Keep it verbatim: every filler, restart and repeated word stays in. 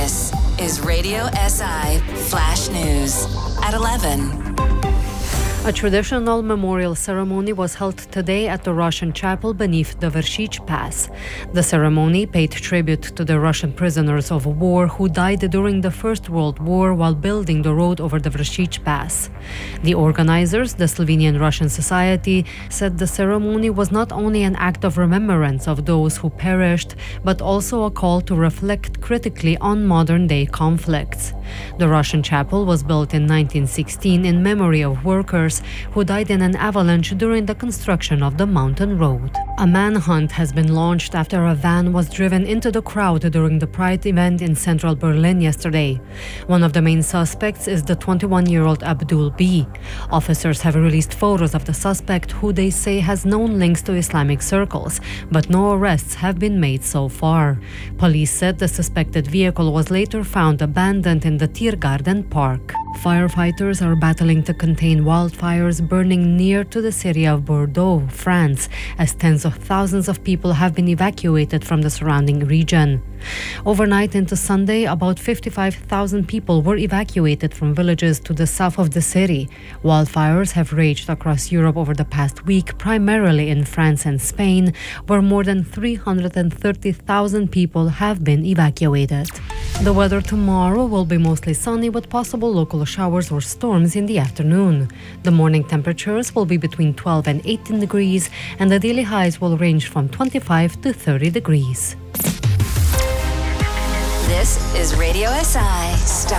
This is Radio S I Flash News at eleven. A traditional memorial ceremony was held today at the Russian chapel beneath the Vershich Pass. The ceremony paid tribute to the Russian prisoners of war who died during the First World War while building the road over the Vershich Pass. The organizers, the Slovenian Russian Society, said the ceremony was not only an act of remembrance of those who perished, but also a call to reflect critically on modern-day conflicts. The Russian chapel was built in nineteen sixteen in memory of workers who died in an avalanche during the construction of the mountain road. A manhunt has been launched after a van was driven into the crowd during the Pride event in central Berlin yesterday. One of the main suspects is the twenty-one-year-old Abdul B. Officers have released photos of the suspect, who they say has known links to Islamic circles, but no arrests have been made so far. Police said the suspected vehicle was later found abandoned in the Tiergarten Park. Firefighters are battling to contain wildfires burning near to the city of Bordeaux, France, as tens of thousands of people have been evacuated from the surrounding region. Overnight into Sunday, about fifty-five thousand people were evacuated from villages to the south of the city. Wildfires have raged across Europe over the past week, primarily in France and Spain, where more than three hundred thirty thousand people have been evacuated. The weather tomorrow will be mostly sunny with possible local showers or storms in the afternoon. The morning temperatures will be between twelve and eighteen degrees, and the daily highs will range from twenty-five to thirty degrees. This is Radio S I Star